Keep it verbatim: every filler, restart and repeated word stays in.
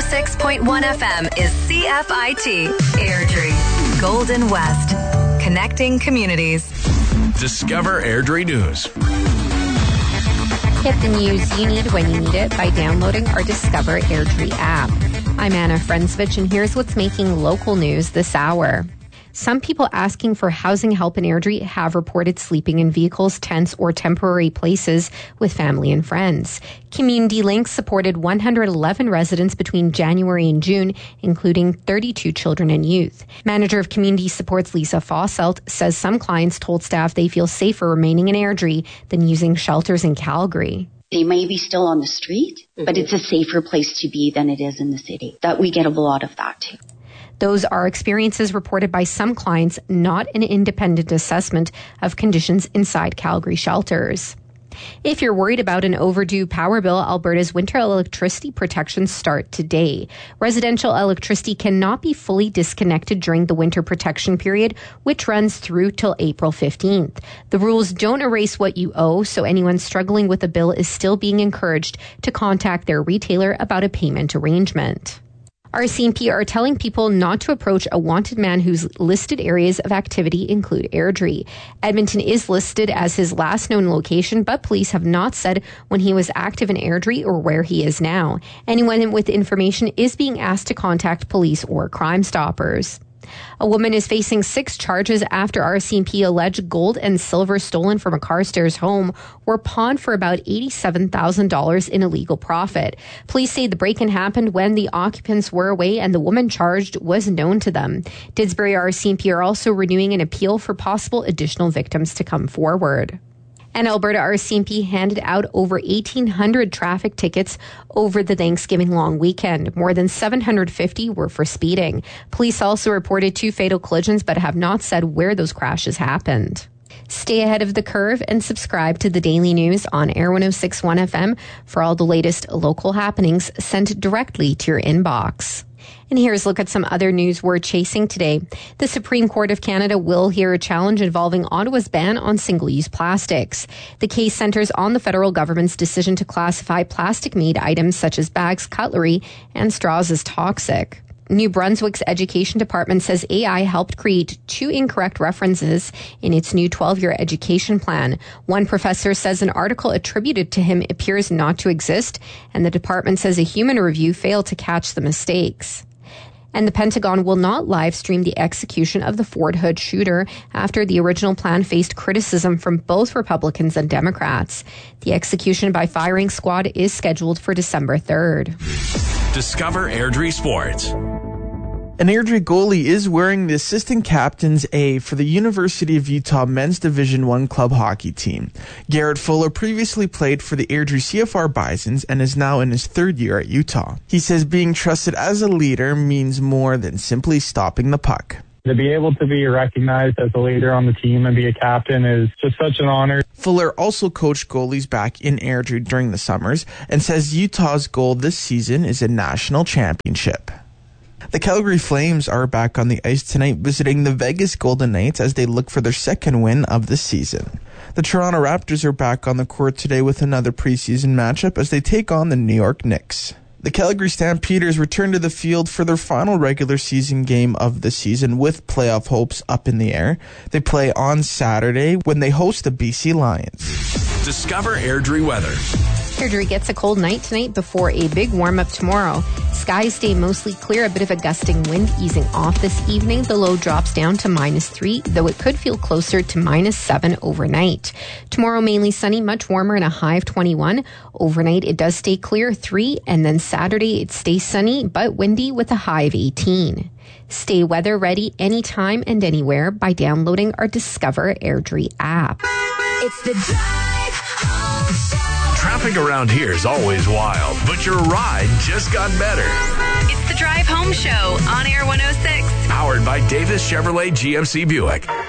six point one F M is C F I T, Airdrie, Golden West, connecting communities. Discover Airdrie News. Get the news you need when you need it by downloading our Discover Airdrie app. I'm Anna Frensvich, and here's what's making local news this hour. Some people asking for housing help in Airdrie have reported sleeping in vehicles, tents, or temporary places with family and friends. Community Links supported one hundred eleven residents between January and June, including thirty-two children and youth. Manager of Community Supports Lisa Fosselt says some clients told staff they feel safer remaining in Airdrie than using shelters in Calgary. They may be still on the street, mm-hmm. but it's a safer place to be than it is in the city. That we get a lot of that too. Those are experiences reported by some clients, not an independent assessment of conditions inside Calgary shelters. If you're worried about an overdue power bill, Alberta's winter electricity protections start today. Residential electricity cannot be fully disconnected during the winter protection period, which runs through till April fifteenth. The rules don't erase what you owe, so anyone struggling with a bill is still being encouraged to contact their retailer about a payment arrangement. R C M P are telling people not to approach a wanted man whose listed areas of activity include Airdrie. Edmonton is listed as his last known location, but police have not said when he was active in Airdrie or where he is now. Anyone with information is being asked to contact police or Crime Stoppers. A woman is facing six charges after R C M P alleged gold and silver stolen from a Carstairs home were pawned for about eighty-seven thousand dollars in illegal profit. Police say the break-in happened when the occupants were away and the woman charged was known to them. Didsbury R C M P are also renewing an appeal for possible additional victims to come forward. And Alberta R C M P handed out over eighteen hundred traffic tickets over the Thanksgiving long weekend. More than seven hundred fifty were for speeding. Police also reported two fatal collisions but have not said where those crashes happened. Stay ahead of the curve and subscribe to the Daily News on Air one oh six point one F M for all the latest local happenings sent directly to your inbox. And here's a look at some other news we're chasing today. The Supreme Court of Canada will hear a challenge involving Ottawa's ban on single-use plastics. The case centers on the federal government's decision to classify plastic-made items such as bags, cutlery, and straws as toxic. New Brunswick's education department says A I helped create two incorrect references in its new twelve-year education plan. One professor says an article attributed to him appears not to exist, and the department says a human review failed to catch the mistakes. And the Pentagon will not live stream the execution of the Fort Hood shooter after the original plan faced criticism from both Republicans and Democrats. The execution by firing squad is scheduled for December third. Discover Airdrie Sports. An Airdrie goalie is wearing the assistant captain's A for the University of Utah men's Division One club hockey team. Garrett Fuller previously played for the Airdrie C F R Bisons and is now in his third year at Utah. He says being trusted as a leader means more than simply stopping the puck. To be able to be recognized as a leader on the team and be a captain is just such an honor. Fuller also coached goalies back in Airdrie during the summers and says Utah's goal this season is a national championship. The Calgary Flames are back on the ice tonight visiting the Vegas Golden Knights as they look for their second win of the season. The Toronto Raptors are back on the court today with another preseason matchup as they take on the New York Knicks. The Calgary Stampeders return to the field for their final regular season game of the season with playoff hopes up in the air. They play on Saturday when they host the B C Lions. Discover Airdrie weather. Airdrie gets a cold night tonight before a big warm-up tomorrow. Skies stay mostly clear, a bit of a gusting wind easing off this evening. The low drops down to minus three, though it could feel closer to minus seven overnight. Tomorrow mainly sunny, much warmer and a high of twenty-one. Overnight it does stay clear, three, and then Saturday it stays sunny but windy with a high of eighteen. Stay weather ready anytime and anywhere by downloading our Discover Airdrie app. It's the Drive Home Show. Traffic around here is always wild, but your ride just got better. It's the Drive Home Show on Air one oh six. Powered by Davis Chevrolet G M C Buick.